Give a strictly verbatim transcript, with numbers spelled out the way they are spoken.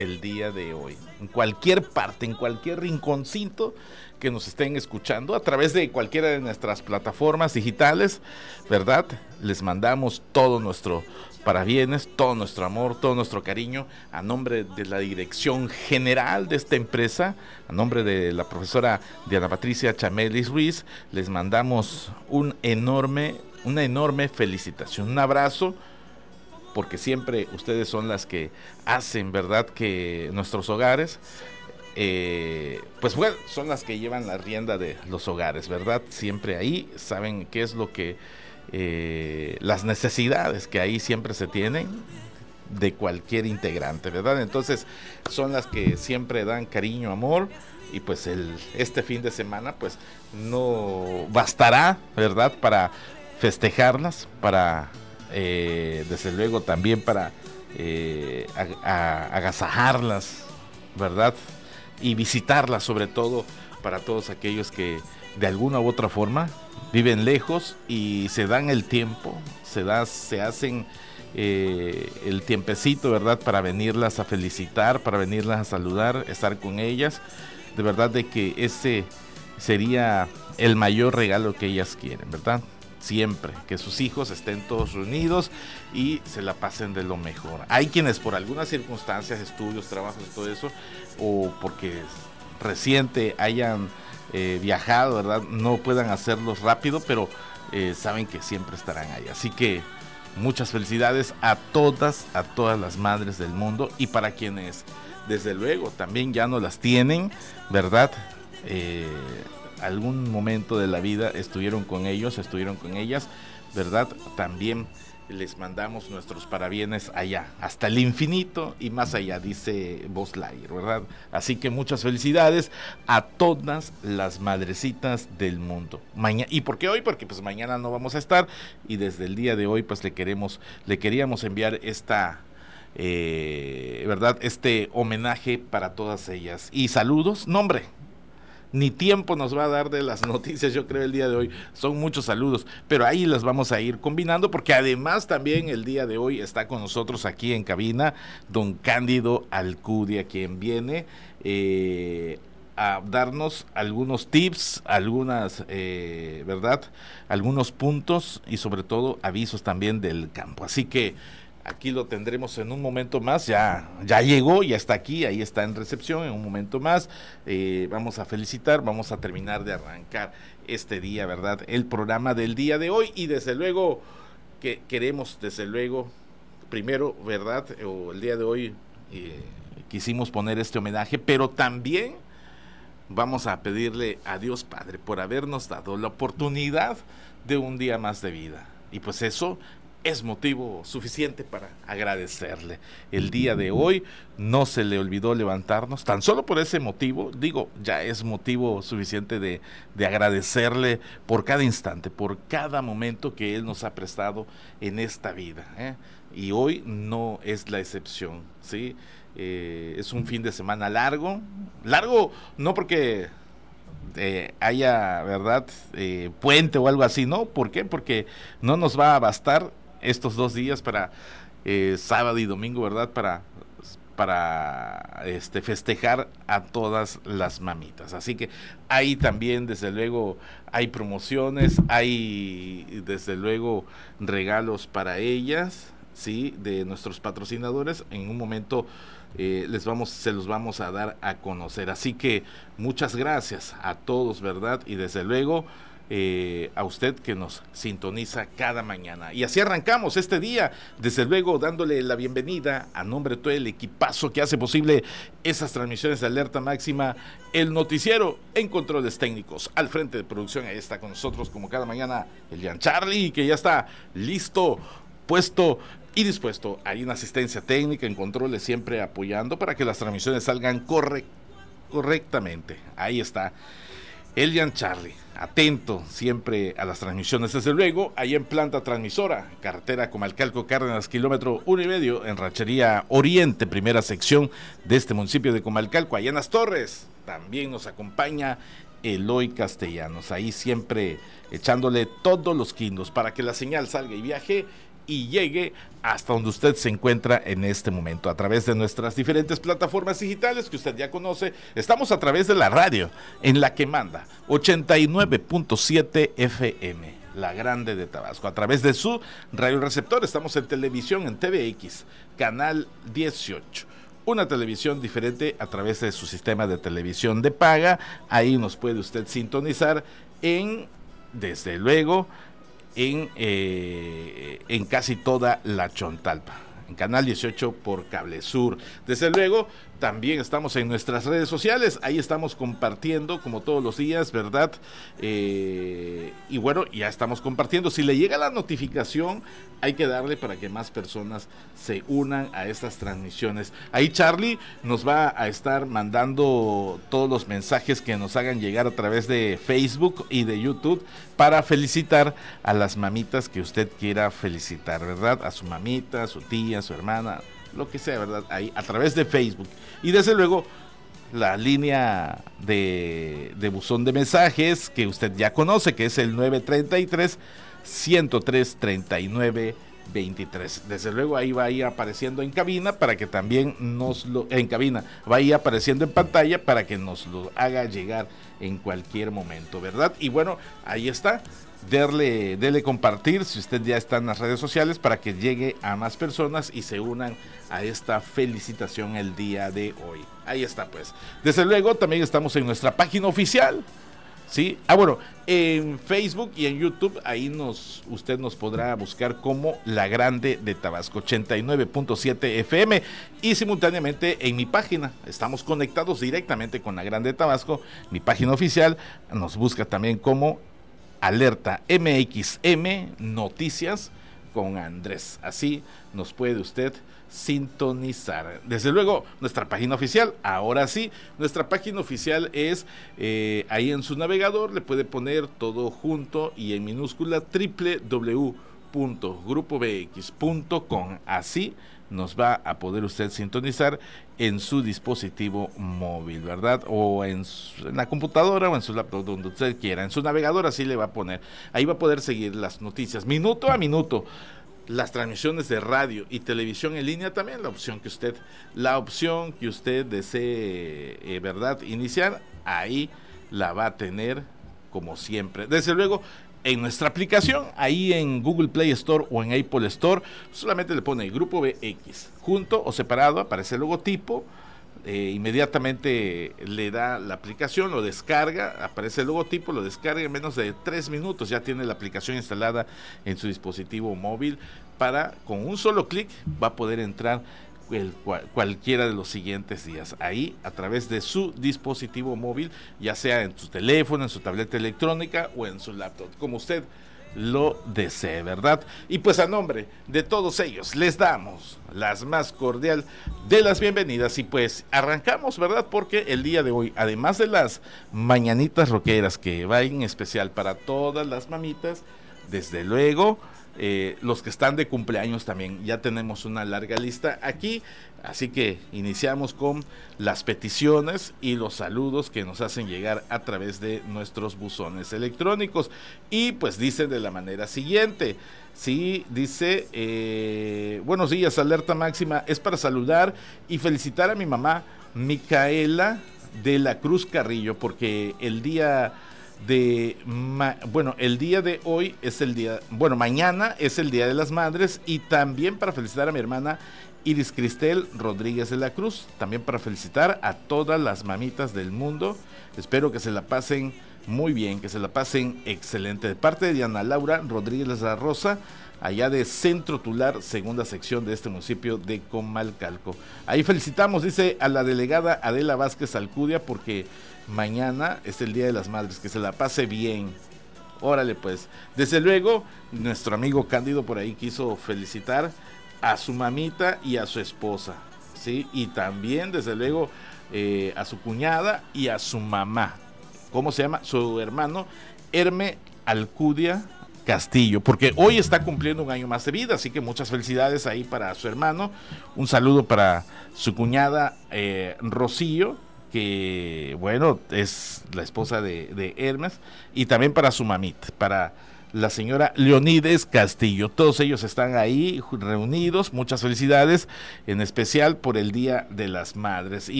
el día de hoy, en cualquier parte, en cualquier rinconcito que nos estén escuchando, a través de cualquiera de nuestras plataformas digitales, ¿verdad? Les mandamos todo nuestro parabienes, todo nuestro amor, todo nuestro cariño, a nombre de la dirección general de esta empresa, a nombre de la profesora Diana Patricia Chamelis Ruiz, les mandamos un enorme, una enorme felicitación, un abrazo, porque siempre ustedes son las que hacen, ¿verdad?, que nuestros hogares, eh, pues bueno, son las que llevan la rienda de los hogares, ¿verdad? Siempre ahí saben qué es lo que, eh, las necesidades que ahí siempre se tienen de cualquier integrante, ¿verdad? Entonces son las que siempre dan cariño, amor, y pues el, este fin de semana pues no bastará, ¿verdad?, para festejarlas, para eh, desde luego también para eh, a, a, agasajarlas, ¿verdad? Y visitarlas, sobre todo para todos aquellos que de alguna u otra forma viven lejos y se dan el tiempo, se, da, se hacen eh, el tiempecito, ¿verdad?, para venirlas a felicitar, para venirlas a saludar, estar con ellas. De verdad de que ese sería el mayor regalo que ellas quieren, ¿verdad? Siempre, que sus hijos estén todos reunidos y se la pasen de lo mejor. Hay quienes por algunas circunstancias, estudios, trabajos y todo eso, o porque reciente hayan eh, viajado, ¿verdad?, no puedan hacerlo rápido, pero eh, saben que siempre estarán ahí. Así que muchas felicidades a todas, a todas las madres del mundo, y para quienes desde luego también ya no las tienen, ¿verdad? Eh, algún momento de la vida estuvieron con ellos, estuvieron con ellas, ¿verdad? También les mandamos nuestros parabienes allá, hasta el infinito y más allá, dice Buzz Lightyear, ¿verdad? Así que muchas felicidades a todas las madrecitas del mundo. Mañana, ¿y por qué hoy? Porque pues mañana no vamos a estar, y desde el día de hoy pues le queremos, le queríamos enviar esta eh, ¿verdad?, este homenaje para todas ellas. Y saludos, no hombre, ni tiempo nos va a dar de las noticias, yo creo, el día de hoy. Son muchos saludos, pero ahí las vamos a ir combinando, porque además también el día de hoy está con nosotros aquí en cabina don Cándido Alcudia, quien viene eh, a darnos algunos tips, algunas, eh, ¿verdad?, algunos puntos y sobre todo avisos también del campo. Así que aquí lo tendremos en un momento más, ya, ya llegó, ya está aquí, ahí está en recepción, en un momento más, eh, vamos a felicitar, vamos a terminar de arrancar este día, ¿verdad?, el programa del día de hoy, y desde luego que queremos, desde luego, primero, ¿verdad?, o el día de hoy eh, quisimos poner este homenaje, pero también vamos a pedirle a Dios Padre por habernos dado la oportunidad de un día más de vida, y pues eso es motivo suficiente para agradecerle. El día de hoy no se le olvidó levantarnos, tan solo por ese motivo, digo, ya es motivo suficiente de, de agradecerle por cada instante, por cada momento que Él nos ha prestado en esta vida, ¿eh? Y hoy no es la excepción, ¿sí? Eh, es un fin de semana largo, largo no porque Eh, haya, ¿verdad?, eh, puente o algo así, ¿no? ¿Por qué? Porque no nos va a bastar estos dos días para eh, sábado y domingo, ¿verdad?, para para este festejar a todas las mamitas. Así que ahí también, desde luego, hay promociones, hay desde luego regalos para ellas, sí, de nuestros patrocinadores. En un momento eh, les vamos, se los vamos a dar a conocer. Así que muchas gracias a todos, ¿verdad? Y desde luego eh, a usted que nos sintoniza cada mañana. Y así arrancamos este día, desde luego dándole la bienvenida a nombre de todo el equipazo que hace posible esas transmisiones de Alerta Máxima, el noticiero en controles técnicos. Al frente de producción, ahí está con nosotros como cada mañana el Jan Charlie, que ya está listo, puesto y dispuesto. Hay una asistencia técnica en controles siempre apoyando para que las transmisiones salgan corre, correctamente. Ahí está Elian Charlie, atento siempre a las transmisiones. Desde luego, ahí en planta transmisora, carretera Comalcalco Cárdenas, kilómetro uno y medio, en Ranchería Oriente, primera sección de este municipio de Comalcalco. Allá en Las Torres también nos acompaña Eloy Castellanos, ahí siempre echándole todos los quinos para que la señal salga y viaje y llegue hasta donde usted se encuentra en este momento, a través de nuestras diferentes plataformas digitales que usted ya conoce. Estamos a través de la radio, en la que manda, ochenta y nueve punto siete F M, la grande de Tabasco, a través de su radioreceptor. Estamos en televisión, en T V X, canal dieciocho. Una televisión diferente a través de su sistema de televisión de paga. Ahí nos puede usted sintonizar en, desde luego, en, eh, en casi toda la Chontalpa, en canal dieciocho por Cable Sur. Desde luego, también estamos en nuestras redes sociales, ahí estamos compartiendo como todos los días, ¿verdad? Eh, y bueno, ya estamos compartiendo. Si le llega la notificación, hay que darle para que más personas se unan a estas transmisiones. Ahí Charlie nos va a estar mandando todos los mensajes que nos hagan llegar a través de Facebook y de YouTube para felicitar a las mamitas que usted quiera felicitar, ¿verdad? A su mamita, a su tía, a su hermana, lo que sea, ¿verdad? Ahí a través de Facebook. Y desde luego la línea de, de buzón de mensajes que usted ya conoce, que es el nueve treinta y tres, ciento tres, treinta y nueve, veintitrés. Desde luego ahí va a ir apareciendo en cabina para que también nos lo, en cabina, va a ir apareciendo en pantalla para que nos lo haga llegar en cualquier momento, ¿verdad? Y bueno, ahí está. Darle, dele compartir si usted ya está en las redes sociales para que llegue a más personas y se unan a esta felicitación el día de hoy. Ahí está, pues. Desde luego también estamos en nuestra página oficial, ¿sí? Ah, bueno, en Facebook y en YouTube, ahí nos usted nos podrá buscar como La Grande de Tabasco, ochenta y nueve punto siete F M, y simultáneamente en mi página, estamos conectados directamente con La Grande de Tabasco, mi página oficial, nos busca también como Alerta M X M Noticias con Andrés. Así nos puede usted sintonizar. Desde luego, nuestra página oficial, ahora sí, nuestra página oficial es eh, ahí en su navegador, le puede poner todo junto y en minúscula doble u doble u doble u punto grupo b x punto com. Así nos va a poder usted sintonizar en su dispositivo móvil, ¿verdad? O en, su, en la computadora o en su laptop, donde usted quiera. En su navegador así le va a poner. Ahí va a poder seguir las noticias minuto a minuto. Las transmisiones de radio y televisión en línea también, la opción que usted, la opción que usted desee, eh, ¿verdad? Iniciar, ahí la va a tener como siempre. Desde luego, en nuestra aplicación, ahí en Google Play Store o en Apple Store, solamente le pone Grupo B X, junto o separado, aparece el logotipo, eh, inmediatamente le da la aplicación, lo descarga, aparece el logotipo, lo descarga en menos de tres minutos, ya tiene la aplicación instalada en su dispositivo móvil, para, con un solo clic, va a poder entrar El, cual, cualquiera de los siguientes días, ahí a través de su dispositivo móvil, ya sea en su teléfono, en su tableta electrónica o en su laptop, como usted lo desee, ¿verdad? Y pues a nombre de todos ellos les damos las más cordial de las bienvenidas y pues arrancamos, ¿verdad? Porque el día de hoy, además de las mañanitas rockeras que va en especial para todas las mamitas, desde luego Eh, los que están de cumpleaños también, ya tenemos una larga lista aquí, así que iniciamos con las peticiones y los saludos que nos hacen llegar a través de nuestros buzones electrónicos, y pues dice de la manera siguiente, sí, dice, eh, buenos días, Alerta Máxima, es para saludar y felicitar a mi mamá, Micaela de la Cruz Carrillo, porque el día de ma- bueno, el día de hoy es el día, bueno, mañana es el Día de las Madres, y también para felicitar a mi hermana Iris Cristel Rodríguez de la Cruz, también para felicitar a todas las mamitas del mundo. Espero que se la pasen muy bien, que se la pasen excelente, de parte de Diana Laura Rodríguez de la Rosa, allá de Centro Tular, segunda sección de este municipio de Comalcalco. Ahí felicitamos, dice, a la delegada Adela Vázquez Alcudia, porque mañana es el Día de las Madres, que se la pase bien. Órale pues. Desde luego, nuestro amigo Cándido por ahí quiso felicitar a su mamita y a su esposa, ¿sí? Y también, desde luego, eh, a su cuñada y a su mamá. ¿Cómo se llama? Su hermano, Herme Alcudia Castillo, porque hoy está cumpliendo un año más de vida, así que muchas felicidades ahí para su hermano. Un saludo para su cuñada, eh, Rocío, que bueno, es la esposa de, de Hermes, y también para su mamita, para la señora Leonides Castillo. Todos ellos están ahí reunidos. Muchas felicidades, en especial por el Día de las Madres. Y